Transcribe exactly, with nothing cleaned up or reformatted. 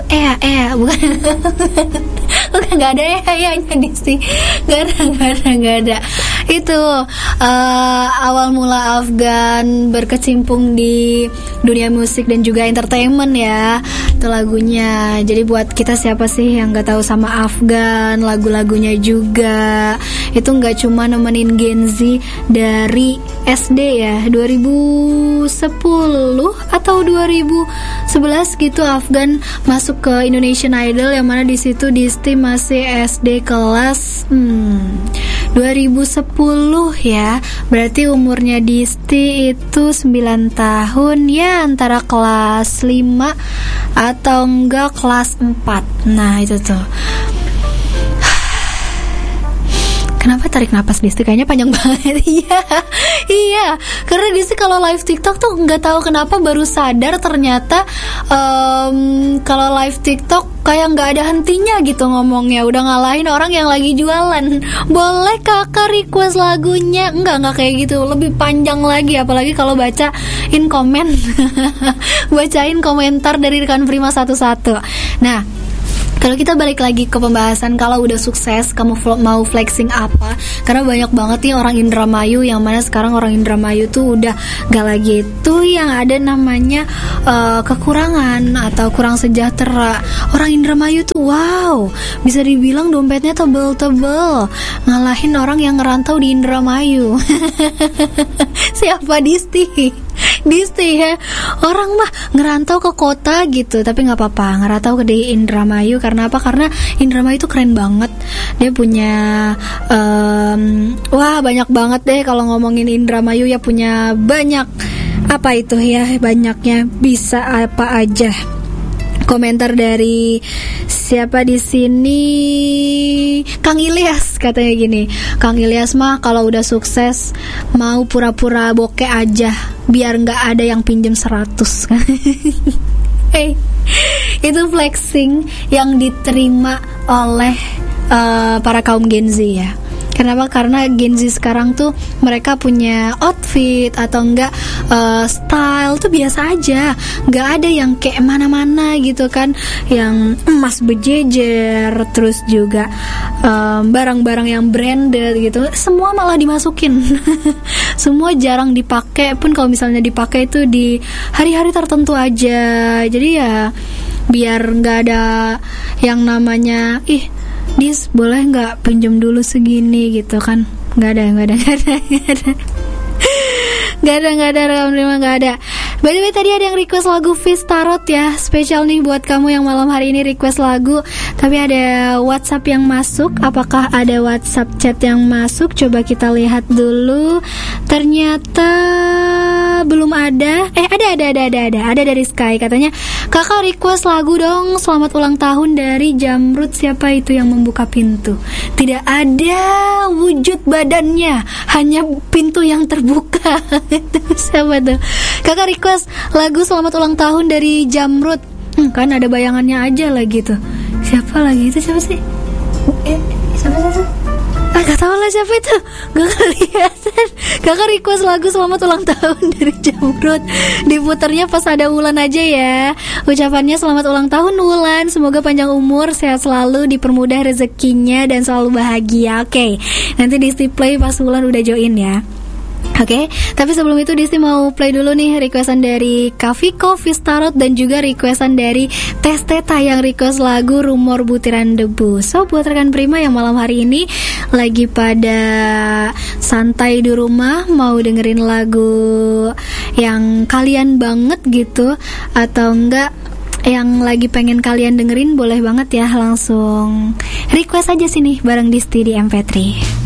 Ea Ea bukan. Bukan, nggak ada Ea-nya di sini. Nggak ada, nggak ada, nggak ada. Itu uh, awal mula Afgan berkecimpung di dunia musik dan juga entertainment ya. Itu lagunya. Jadi buat kita siapa sih yang nggak tahu sama Afgan, lagu-lagunya juga. Itu nggak cuma nemenin Gen Z dari S D ya, dua ribu sepuluh atau dua ribu sebelas gitu Afgan masuk ke Indonesian Idol, yang mana di situ Disti masih S D kelas hmm, dua ribu sepuluh ya. Berarti umurnya Disti itu sembilan tahun ya, antara kelas lima atau enggak kelas empat. Nah, itu tuh. Kenapa tarik napas Disti? Kayaknya panjang banget. Iya, iya. Karena Disti kalau live TikTok tuh nggak tahu kenapa baru sadar ternyata um, kalau live TikTok kayak nggak ada hentinya gitu ngomongnya. Udah ngalahin orang yang lagi jualan. Boleh kakak request lagunya? Enggak, nggak kayak gitu. Lebih panjang lagi. Apalagi kalau bacain komen, bacain komentar dari rekan Prima satu-satu. Nah, kalau kita balik lagi ke pembahasan, kalau udah sukses kamu mau flexing apa? Karena banyak banget nih orang Indramayu, yang mana sekarang orang Indramayu tuh udah gak lagi itu yang ada namanya uh, kekurangan atau kurang sejahtera. Orang Indramayu tuh wow, bisa dibilang dompetnya tebel-tebel, ngalahin orang yang ngerantau di Indramayu. Siapa? Disti. Disti ya. Orang mah ngerantau ke kota gitu, tapi nggak apa-apa ngerantau ke di Indramayu. Karena apa? Karena Indramayu itu keren banget. Dia punya um, wah banyak banget deh kalau ngomongin Indramayu ya, punya banyak apa itu ya, banyaknya bisa apa aja. Komentar dari siapa di sini? Kang Ilyas katanya gini, Kang Ilyas mah kalau udah sukses mau pura-pura bokeh aja biar nggak ada yang pinjem seratus. Hey, itu flexing yang diterima oleh uh, para kaum Gen Z ya. Kenapa? Karena Gen Z sekarang tuh mereka punya outfit atau enggak uh, style tuh biasa aja, nggak ada yang kayak mana-mana gitu kan, yang emas berjejer, terus juga um, barang-barang yang branded gitu, semua malah dimasukin. Semua jarang dipakai, pun kalau misalnya dipakai itu di hari-hari tertentu aja. Jadi ya biar nggak ada yang namanya ih Dis boleh nggak pinjam dulu segini gitu kan, nggak ada nggak ada nggak ada nggak ada nggak ada nggak ada nggak ada nggak ada. By the way, tadi ada yang request lagu Fish Tarot ya, spesial nih buat kamu yang malam hari ini request lagu. Tapi ada WhatsApp yang masuk. Apakah ada WhatsApp chat yang masuk? Coba kita lihat dulu. Ternyata belum ada. Eh ada ada ada ada ada ada dari Sky, katanya kakak request lagu dong, selamat ulang tahun dari Jamrud. Siapa itu yang membuka pintu? Tidak ada wujud badannya, hanya pintu yang terbuka. Siapa tuh? Kakak request lagu selamat ulang tahun dari Jamrud. hmm, Kan ada bayangannya aja lagi tuh. Siapa lagi itu? Siapa sih? Eh, siapa siapa? Ah, gak tau lah siapa itu. Gak kelihatan. Kakak request lagu selamat ulang tahun dari Jamrud. Diputernya pas ada Wulan aja ya. Ucapannya selamat ulang tahun Wulan, semoga panjang umur, sehat selalu, dipermudah rezekinya dan selalu bahagia. Oke, okay. Nanti di play pas Wulan udah join ya. Oke, okay, tapi sebelum itu Disti mau play dulu nih requestan dari Kaviko Vistarot dan juga requestan dari Testeta yang request lagu Rumor Butiran Debu. So buat rekan Prima yang malam hari ini lagi pada santai di rumah, mau dengerin lagu yang kalian banget gitu, atau enggak yang lagi pengen kalian dengerin, boleh banget ya langsung request aja sini bareng Disti di M P tiga.